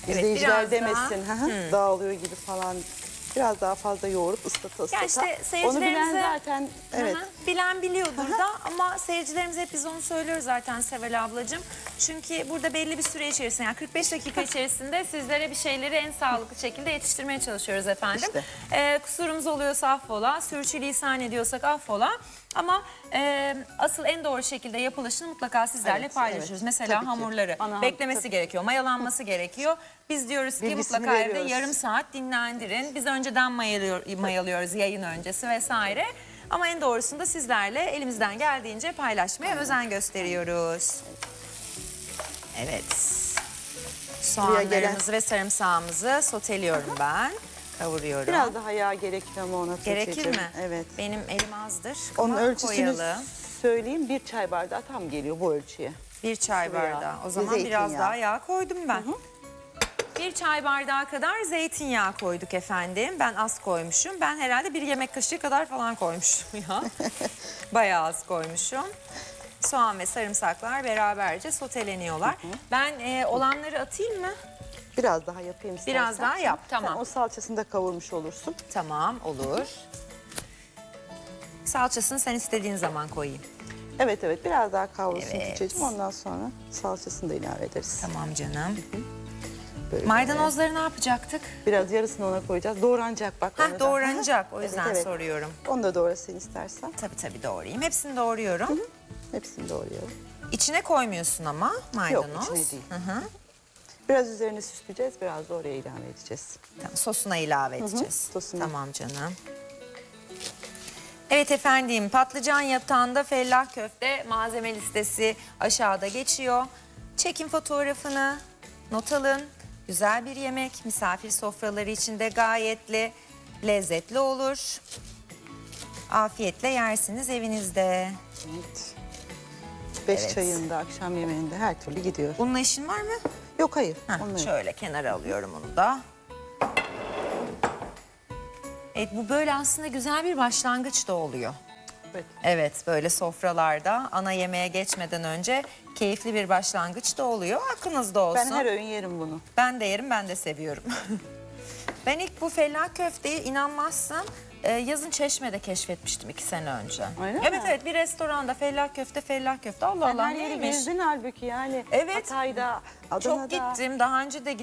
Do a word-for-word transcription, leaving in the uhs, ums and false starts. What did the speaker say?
İzleyiciler biraz daha- demesin hı hı, dağılıyor gibi falan. Biraz daha fazla yoğurup ıslata ıslata. Ya işte Onu bilen seyircilerimize- zaten evet. Hı hı, bilen biliyordur da ama seyircilerimize hep biz onu söylüyoruz zaten Seval ablacığım. Çünkü burada belli bir süre içerisinde yani kırk beş dakika içerisinde sizlere bir şeyleri en sağlıklı şekilde yetiştirmeye çalışıyoruz efendim. İşte. Ee, kusurumuz oluyorsa affola, sürçülisan ediyorsak affola. Ama e, asıl en doğru şekilde yapılışını mutlaka sizlerle Evet, paylaşıyoruz. evet. Mesela Tabii ki. hamurları Ana- beklemesi tabii. gerekiyor, mayalanması gerekiyor. Biz diyoruz ki Bilgisini mutlaka evde veriyoruz. yarım saat dinlendirin. Biz önceden mayalıyor, mayalıyoruz yayın öncesi vesaire. Ama en doğrusunu da sizlerle elimizden geldiğince paylaşmaya özen gösteriyoruz. Evet. Soğanlarımızı ve sarımsağımızı soteliyorum ben. Kavuruyorum. Biraz daha yağ gerekiyor ama ona Gerekir Tuğçe'cim. mi? Evet. Benim elim azdır. Onun ama ölçüsünü koyalım. söyleyeyim. Bir çay bardağı tam geliyor bu ölçüye. Bir çay Sıvı yağ, bardağı. O bir zaman biraz zeytinyağı. daha yağ koydum ben. Bir çay bardağı kadar zeytinyağı koyduk efendim. Ben az koymuşum. Ben herhalde bir yemek kaşığı kadar falan koymuşum ya. Bayağı az koymuşum. Soğan ve sarımsaklar beraberce soteleniyorlar. Ben e, olanları atayım mı? Biraz daha yapayım istersen. Biraz daha yap, tamam. Sen o salçasını da kavurmuş olursun. Tamam, olur. Salçasını sen istediğin zaman koyayım. Evet evet biraz daha kavrulsun Evet. Tuğçe'cim. Ondan sonra salçasını da ilave ederiz. Tamam canım. Böyle. Maydanozları ne yapacaktık? Biraz yarısını ona koyacağız. Doğranacak bak. onu Hah da. doğranacak. O yüzden Evet, evet. soruyorum. Onu da doğrasın istersen. Tabii tabii doğrayayım. Hepsini doğruyorum. Hepsini doğrayalım. İçine koymuyorsun ama maydanoz. Yok, içine değil. Hı hı. Biraz üzerine süsleyeceğiz. Biraz da oraya ilave edeceğiz. Tamam, sosuna ilave edeceğiz. sosuna. Tamam canım. Evet efendim, patlıcan yatağında fellah köfte malzeme listesi aşağıda geçiyor. Çekin fotoğrafını, not alın. Güzel bir yemek, misafir sofraları için de gayetli, lezzetli olur. Afiyetle yersiniz evinizde. Evet. Beş Evet. çayında, akşam yemeğinde her türlü gidiyor. Bununla işin var mı? Yok hayır. Heh, onunla yok. şöyle kenara alıyorum onu da. Evet bu böyle aslında güzel bir başlangıç da oluyor. Evet. Evet böyle sofralarda ana yemeğe geçmeden önce keyifli bir başlangıç da oluyor. Aklınızda olsun. Ben her öğün yerim bunu. Ben de yerim, ben de seviyorum. Ben ilk bu fellah köfteyi inanmazsın e, yazın Çeşme'de keşfetmiştim iki sene önce. Öyle mi? Evet evet bir restoranda fellah köfte fellah köfte Allah Allah Her yeri neymiş? gezdin halbuki yani. Evet. Hatay'da, Adana'da. Çok gittim daha önce de